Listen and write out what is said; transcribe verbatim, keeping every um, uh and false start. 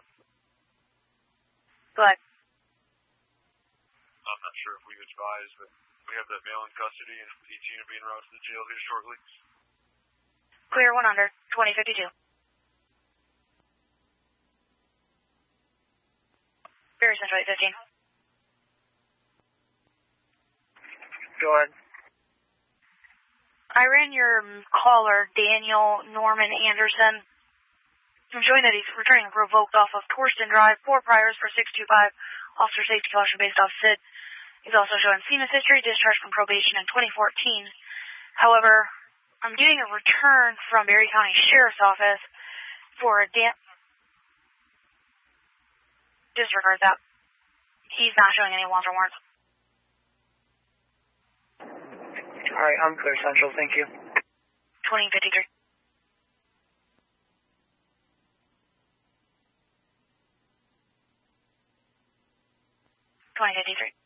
Go ahead. I'm not sure if we've advised, but we have that male in custody and eighteen are being routed to the jail here shortly. Clear one under, twenty fifty-two. Very Central eight fifteen. Go ahead. I ran your caller, Daniel Norman Anderson. I'm showing that he's returning revoked off of Torsten Drive, four priors for six two five, officer safety caution based off S I D. He's also showing SEMA history, discharged from probation in twenty fourteen. However, I'm getting a return from Berry County Sheriff's Office for a damp. Disregard that. He's not showing any wanted warrants. All right, I'm clear, Central. Thank you. twenty fifty-three. twenty fifty-three.